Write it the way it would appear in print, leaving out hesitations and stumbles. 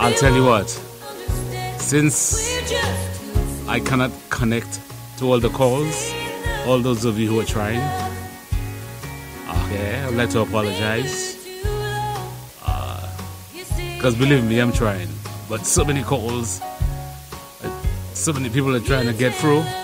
I'll tell you what, since I cannot connect to all the calls, all those of you who are trying, okay, I'd like to apologize. Because believe me, I'm trying. But so many calls, so many people are trying to get through.